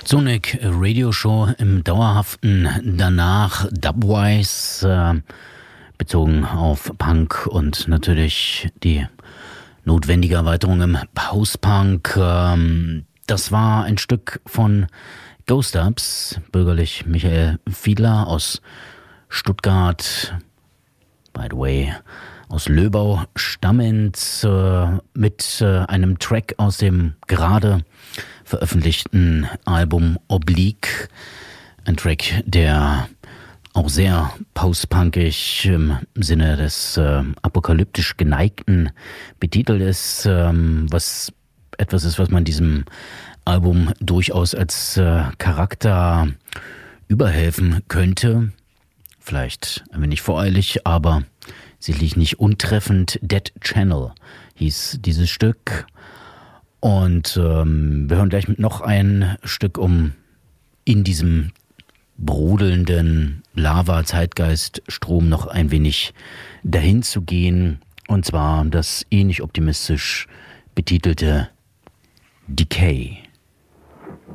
Sonic Radio Show im dauerhaften danach Dubwise, bezogen auf Punk und natürlich die notwendige Erweiterung im Post-Punk. Das war ein Stück von Ghost Dubs, bürgerlich Michael Fiedler aus Stuttgart, by the way, aus Löbau stammend, mit einem Track aus dem gerade veröffentlichten Album Oblique. Ein Track, der auch sehr postpunkig im Sinne des apokalyptisch Geneigten betitelt ist, was etwas ist, was man diesem Album durchaus als Charakter überhelfen könnte. Vielleicht ein wenig voreilig, aber sicherlich nicht untreffend. Dead Channel hieß dieses Stück. Und wir hören gleich mit noch ein Stück, um in diesem brodelnden Lava-Zeitgeist-Strom noch ein wenig dahin zu gehen. Und zwar das ähnlich optimistisch betitelte Decay.